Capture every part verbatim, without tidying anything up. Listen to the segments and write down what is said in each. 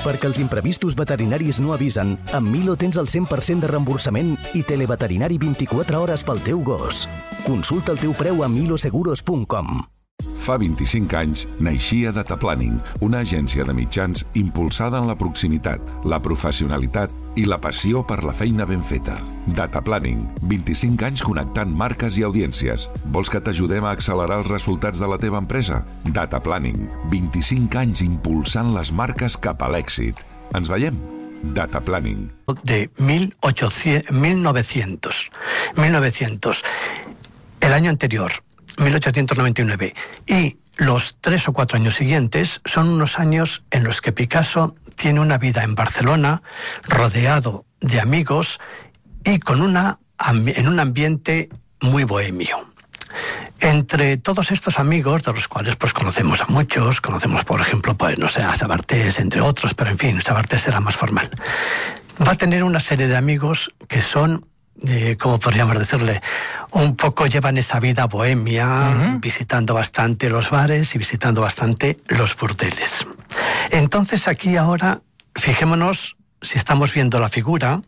Perquè els imprevistos veterinaris no avisen, amb Milo tens el cent per cent de reemborsament i televeterinari vint-i-quatre hores pel teu gos. Consulta el teu preu a miloseguros punt com. Fa vint-i-cinc anys naixia Data Planning, una agència de mitjans impulsada en la proximitat, la professionalitat i la passió per la feina ben feta. Data Planning, vint-i-cinc anys connectant marques i audiències. Vols que t'ajudem a accelerar els resultats de la teva empresa? Data Planning, vint-i-cinc anys impulsant les marques cap a l'èxit. Ens veiem? Data Planning. De mil ochocientos, mil novecientos, mil novecientos, el año anterior, mil ochocientos noventa y nueve, y los tres o cuatro años siguientes son unos años en los que Picasso tiene una vida en Barcelona, rodeado de amigos y con una, en un ambiente muy bohemio. Entre todos estos amigos, de los cuales pues conocemos a muchos, conocemos por ejemplo, pues no sé, a Sabartés, entre otros, pero en fin, Sabartés era más formal. Va a tener una serie de amigos que son, eh, ¿cómo podríamos decirle? Un poco llevan esa vida bohemia, uh-huh. visitando bastante los bares y visitando bastante los burdeles. Entonces aquí ahora, fijémonos, si estamos viendo la figura,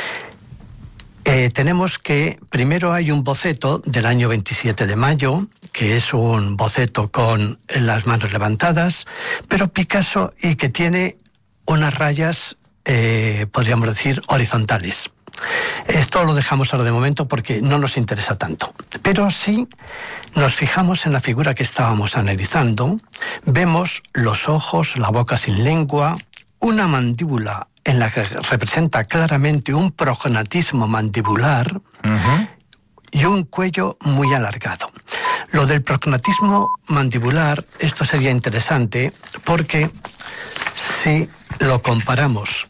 eh, tenemos que primero hay un boceto del año veintisiete de mayo, que es un boceto con las manos levantadas, pero Picasso y que tiene unas rayas, eh, podríamos decir, horizontales. Esto lo dejamos ahora de momento porque no nos interesa tanto. Pero si nos fijamos en la figura que estábamos analizando, vemos los ojos, la boca sin lengua, una mandíbula en la que representa claramente un prognatismo mandibular uh-huh. y un cuello muy alargado. Lo del prognatismo mandibular, esto sería interesante porque si lo comparamos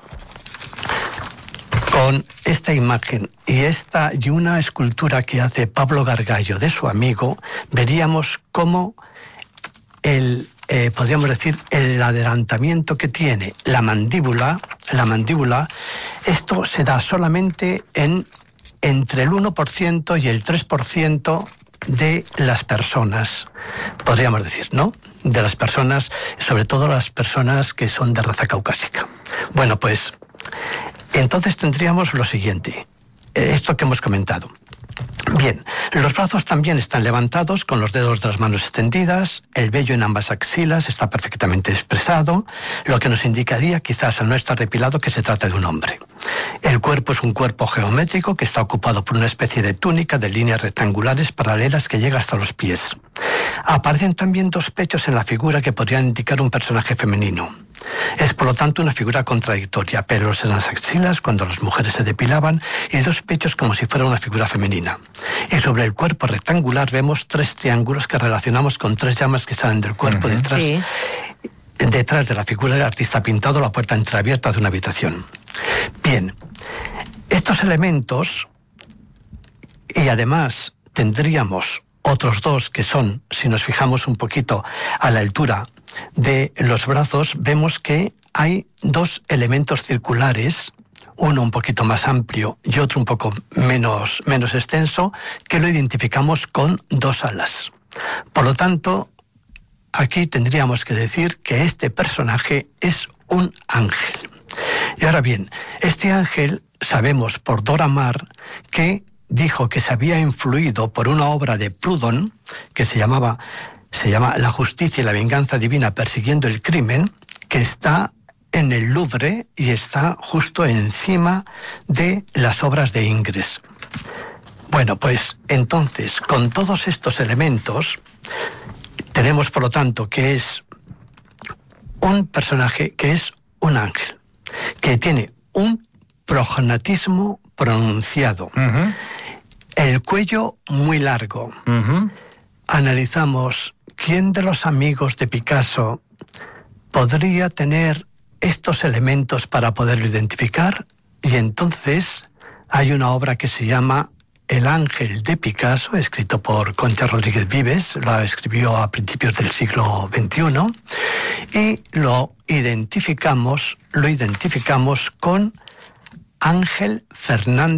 con esta imagen y esta y una escultura que hace Pablo Gargallo de su amigo, veríamos cómo el, eh, podríamos decir, el adelantamiento que tiene la mandíbula, la mandíbula, esto se da solamente en entre el uno por ciento y el tres por ciento de las personas, podríamos decir, ¿no? De las personas, sobre todo las personas que son de raza caucásica. Bueno, pues entonces tendríamos lo siguiente, esto que hemos comentado. Bien, los brazos también están levantados con los dedos de las manos extendidas, el vello en ambas axilas está perfectamente expresado, lo que nos indicaría quizás al no estar depilado que se trata de un hombre. El cuerpo es un cuerpo geométrico que está ocupado por una especie de túnica de líneas rectangulares paralelas que llega hasta los pies. Aparecen también dos pechos en la figura que podrían indicar un personaje femenino. Es por lo tanto una figura contradictoria, pelos en las axilas cuando las mujeres se depilaban y dos pechos como si fuera una figura femenina. Y sobre el cuerpo rectangular vemos tres triángulos que relacionamos con tres llamas que salen del cuerpo uh-huh. detrás, sí. detrás de la figura del artista pintado la puerta entreabierta de una habitación. Bien, estos elementos y además tendríamos otros dos que son, si nos fijamos un poquito a la altura de los brazos, vemos que hay dos elementos circulares, uno un poquito más amplio y otro un poco menos, menos extenso, que lo identificamos con dos alas. Por lo tanto, aquí tendríamos que decir que este personaje es un ángel. Y ahora bien, este ángel sabemos por Dora Maar que dijo que se había influido por una obra de Proudhon que se llamaba se llama La justicia y la venganza divina persiguiendo el crimen, que está en el Louvre y está justo encima de las obras de Ingres. Bueno, pues entonces, con todos estos elementos, tenemos por lo tanto que es un personaje que es un ángel, que tiene un prognatismo pronunciado, uh-huh. el cuello muy largo. Uh-huh. Analizamos quién de los amigos de Picasso podría tener estos elementos para poderlo identificar, y entonces hay una obra que se llama El ángel de Picasso, escrito por Concha Rodríguez Vives, la escribió a principios del siglo veintiuno, y lo identificamos, lo identificamos con Ángel Fernández